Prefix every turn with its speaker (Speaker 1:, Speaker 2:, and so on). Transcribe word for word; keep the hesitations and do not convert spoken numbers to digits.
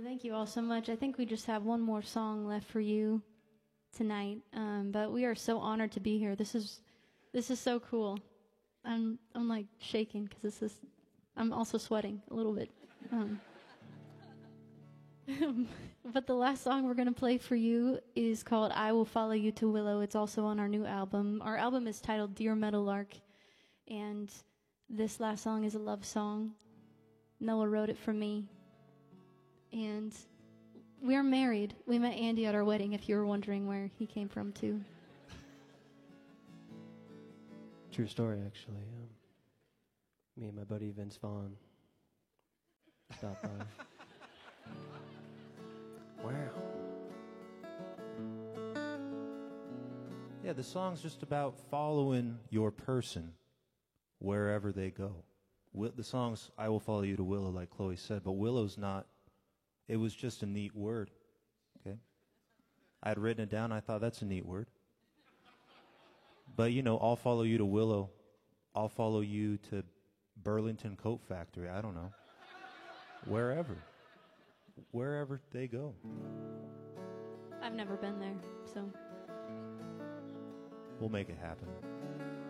Speaker 1: Well, thank you all so much. I think we just have one more song left for you tonight, um, but we are so honored to be here. This is this is so cool. I'm I'm like shaking because this is. I'm also sweating a little bit. Um, but the last song we're going to play for you is called I Will Follow You to Willow. It's also on our new album. Our album is titled Dear Meadowlark, and this last song is a love song. Noah wrote it for me. And we're married. We met Andy at our wedding, if you were wondering where he came from, too.
Speaker 2: True story, actually. Um, me and my buddy Vince Vaughn stopped by.
Speaker 3: Wow. Yeah, the song's just about following your person wherever they go. Wi- the song's I Will Follow You to Willow, like Chloe said, but Willow's not, it was just a neat word, okay? I had written it down, I thought that's a neat word. But, you know, I'll follow you to Willow. I'll follow you to Burlington Coat Factory, I don't know. Wherever. Wherever they go.
Speaker 1: I've never been there, so.
Speaker 3: We'll make it happen.